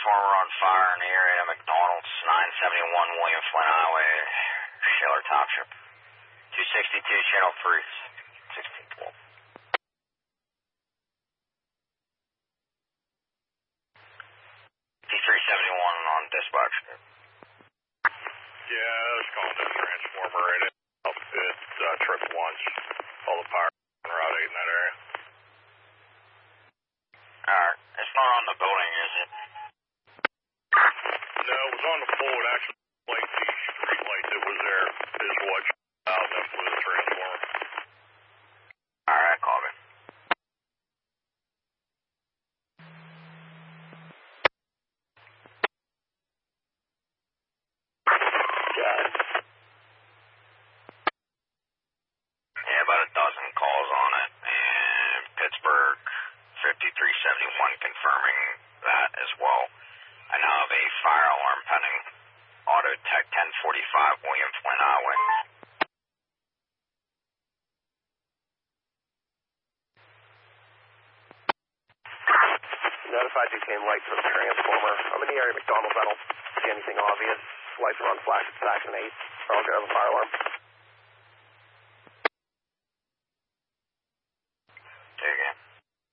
transformer on fire in the area of McDonald's, 971 William Flynn Highway, Shaler Township. 262, channel 3, 1612. 371 on dispatch. Yeah, I was calling this transformer and it's tripped once. All the power on Route 8 in that area. Alright, it's not on the building, is it? No, it was on the pole. It actually light the street light that was there is what out and then blew the transformer. Alright, copy. Yeah, about a dozen calls on it, and Pittsburgh 5371 confirming that as well. I now have a fire alarm pending. Auto Tech 1045 William Flynn Highway. Notified you came light for the transformer. I'm in the area of McDonald's. I don't see anything obvious. Lights are on flash at Saxon 8. I'll grab a fire alarm.